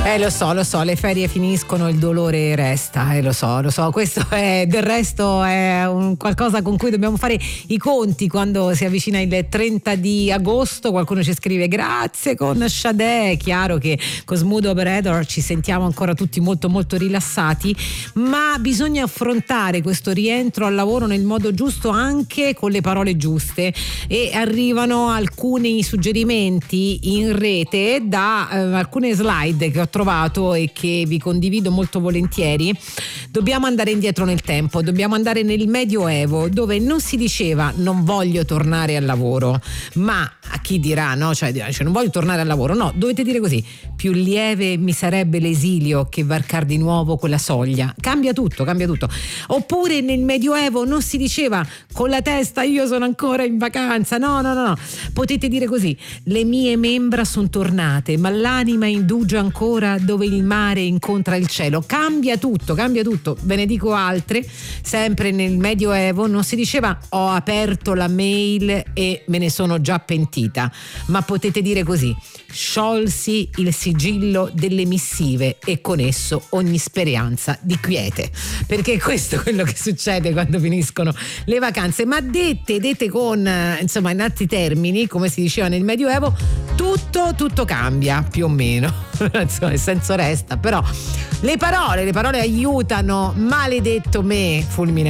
Lo so, le ferie finiscono, il dolore resta, lo so, questo è, del resto è un qualcosa con cui dobbiamo fare i conti quando si avvicina il 30 di agosto. Qualcuno ci scrive grazie con Sade, è chiaro che con Smooth Operator ci sentiamo ancora tutti molto molto rilassati, ma bisogna affrontare questo rientro al lavoro nel modo giusto, anche con le parole giuste, e arrivano alcuni suggerimenti in rete da alcune slide che ho trovato e che vi condivido molto volentieri. Dobbiamo andare indietro nel tempo, dobbiamo andare nel Medioevo, dove non si diceva non voglio tornare al lavoro, ma a chi dirà no, cioè non voglio tornare al lavoro, no, dovete dire così: più lieve mi sarebbe l'esilio che varcar di nuovo quella soglia. Cambia tutto. Oppure nel Medioevo non si diceva con la testa io sono ancora in vacanza, no, potete dire così: le mie membra sono tornate, ma l'anima indugia ancora dove il mare incontra il cielo. Cambia tutto. Ve ne dico altre. Sempre nel Medioevo non si diceva ho aperto la mail e me ne sono già pentita, ma potete dire così: sciolsi il sigillo delle missive e con esso ogni speranza di quiete. Perché questo è quello che succede quando finiscono le vacanze, ma dette con insomma in altri termini, come si diceva nel Medioevo, tutto cambia più o meno. Insomma, il senso resta, però le parole aiutano. Maledetto me, fulmine